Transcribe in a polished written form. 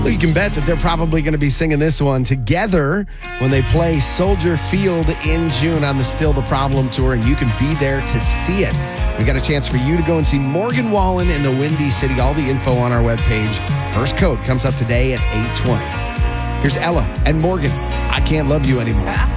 Well, you can bet that they're probably going to be singing this one together when they play Soldier Field in June on the Still the Problem tour, and you can be there to see it. We got a chance for you to go and see Morgan Wallen in the Windy City. All the info on our webpage. First Coat comes up today at 8:20. Here's Ella and Morgan. I Can't Love You Anymore.